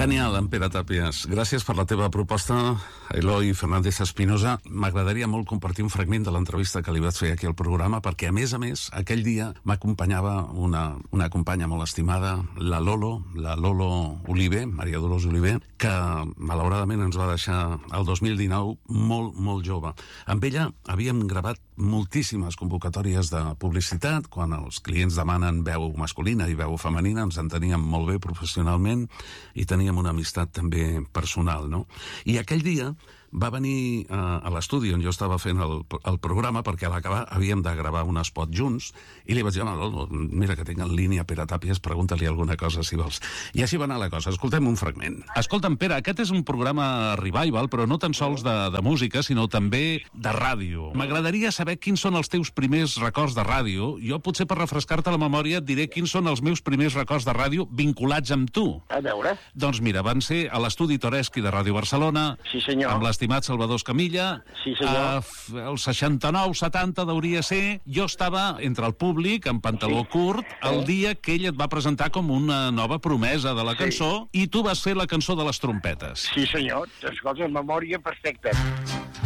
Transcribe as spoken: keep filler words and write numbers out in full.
Genial, en Pere Tàpies. Gràcies per la teva proposta, Eloi Fernández Espinosa. M'agradaria molt compartir un fragment de l'entrevista que li vaig fer aquí al programa, perquè, a més a més, aquell dia m'acompanyava una, una companya molt estimada, la Lolo, la Lolo Oliver, Maria Dolors Oliver, que malauradament ens va deixar el dos mil dinou molt, molt jove. Amb ella havíem gravat moltíssimes convocatòries de publicitat. Quan els clients demanen veu masculina i veu femenina, ens enteníem molt bé professionalment i teníem una amistat també personal, no? I aquell dia va venir eh, a l'estudi on jo estava fent el, el programa, perquè a l'acabar havíem de gravar un spot junts, i li vaig dir, oh, mira que tinc en línia Pere Tàpies, pregunta-li alguna cosa si vols. I així va anar la cosa. Escoltem un fragment. Escolta'm, Pere, aquest és un programa revival, però no tan sols de, de música, sinó també de ràdio. M'agradaria saber quins són els teus primers records de ràdio. Jo, potser per refrescar-te la memòria, et diré quins són els meus primers records de ràdio vinculats amb tu. A veure. Doncs mira, van ser a l'estudi Toreschi de Ràdio Barcelona, sí, senyor, amb l'estimat Salvador Escamilla. Sí, senyor. Uh, el seixanta-nou setanta deuria ser. Jo estava entre el públic, amb pantaló sí. curt, el dia que ell et va presentar com una nova promesa de la sí. cançó, i tu vas fer la cançó de les trompetes. Sí, senyor. Escolta, memòria perfecta.